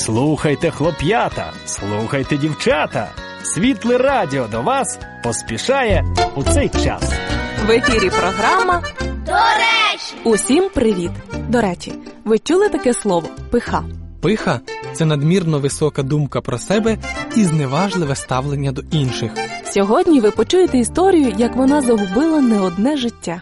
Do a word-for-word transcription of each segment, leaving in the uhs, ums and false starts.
Слухайте, хлоп'ята, слухайте, дівчата. Світле радіо до вас поспішає у цей час. В ефірі програма «До речі». Усім привіт! До речі, ви чули таке слово «пиха»? Пиха – це надмірно висока думка про себе і зневажливе ставлення до інших. Сьогодні ви почуєте історію, як вона загубила не одне життя.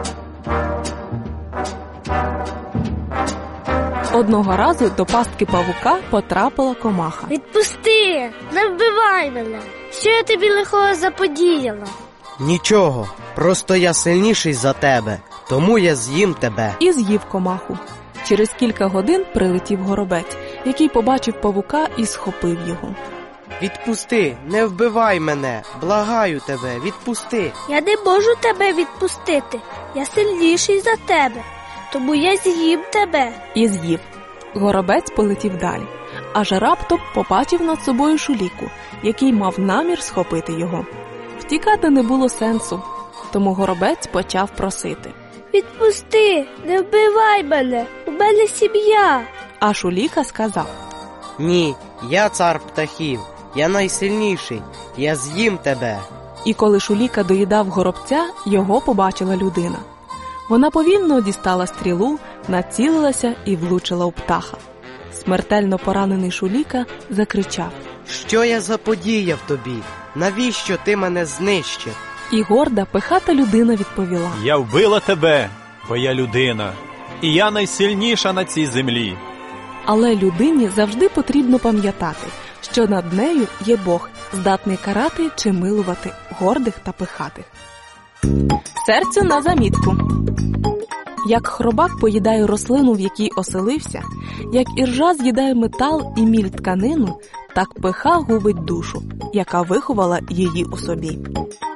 Одного разу до пастки павука потрапила комаха. Відпусти! Не вбивай мене! Що я тобі лихого заподіяла? Нічого, просто я сильніший за тебе, тому я з'їм тебе. І з'їв комаху. Через кілька годин прилетів горобець, який побачив павука і схопив його. Відпусти, не вбивай мене, благаю тебе, відпусти. Я не можу тебе відпустити, я сильніший за тебе, тому я з'їм тебе. І з'їв. Горобець полетів далі, аж раптом побачив над собою шуліку, який мав намір схопити його. Втікати не було сенсу, тому горобець почав просити. Відпусти, не вбивай мене, у мене сім'я. А шуліка сказав. Ні, я цар птахів, я найсильніший, я з'їм тебе. І коли шуліка доїдав горобця, його побачила людина. Вона повільно дістала стрілу, націлилася і влучила у птаха. Смертельно поранений шуліка закричав. Що я заподіяв тобі? Навіщо ти мене знищив? І горда, пихата людина відповіла. Я вбила тебе, бо я людина, і я найсильніша на цій землі. Але людині завжди потрібно пам'ятати, що над нею є Бог, здатний карати чи милувати гордих та пихатих. Серцю на замітку. Як хробак поїдає рослину, в якій оселився, як іржа з'їдає метал і міль тканину, так пиха губить душу, яка виховала її у собі.